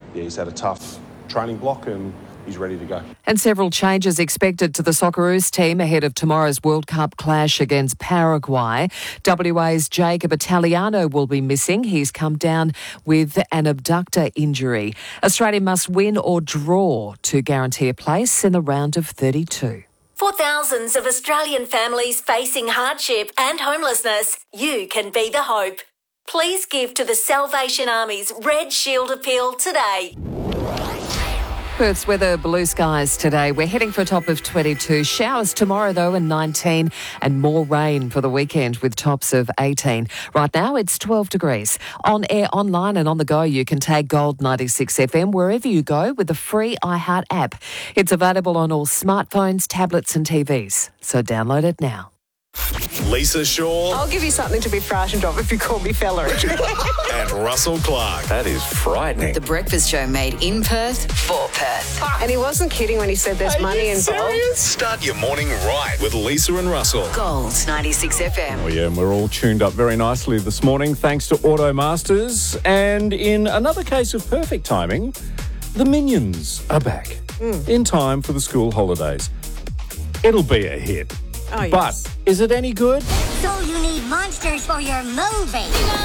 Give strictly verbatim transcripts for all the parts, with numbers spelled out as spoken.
yeah, he's had a tough training block and he's ready to go. And several changes expected to the Socceroos team ahead of tomorrow's World Cup clash against Paraguay. W A's Jacob Italiano will be missing. He's come down with an abductor injury. Australia must win or draw to guarantee a place in the round of thirty-two. For thousands of Australian families facing hardship and homelessness, you can be the hope. Please give to the Salvation Army's Red Shield Appeal today. Perth's weather, blue skies today. We're heading for a top of twenty-two. Showers tomorrow, though, and nineteen. And more rain for the weekend with tops of eighteen. Right now, it's twelve degrees. On air, online and on the go, you can tag Gold ninety-six F M wherever you go with the free iHeart app. It's available on all smartphones, tablets and T Vs. So download it now. Lisa Shaw. I'll give you something to be frightened of if you call me fella. And Russell Clark. That is frightening. The Breakfast Show made in Perth for Perth. And he wasn't kidding when he said there's Are money you involved. serious? Start your morning right with Lisa and Russell. Gold ninety-six F M. Oh yeah, and we're all tuned up very nicely this morning thanks to Automasters. And in another case of perfect timing, the Minions are back mm. in time for the school holidays. It'll be a hit. Oh, yes. But is it any good? So you need monsters for your movie.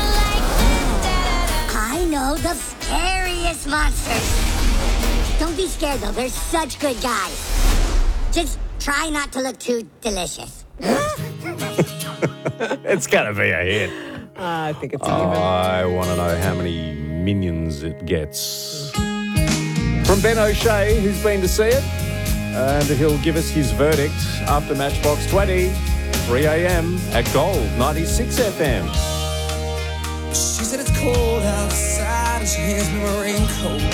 I know the scariest monsters. Don't be scared, though. They're such good guys. Just try not to look too delicious. It's going to be a hit. Uh, I think it's a given. I want to know how many Minions it gets. From Ben O'Shea, who's been to see it. And he'll give us his verdict after Matchbox twenty, three a.m. at Gold ninety-six F M. She said it's cold outside and she hands me my raincoat.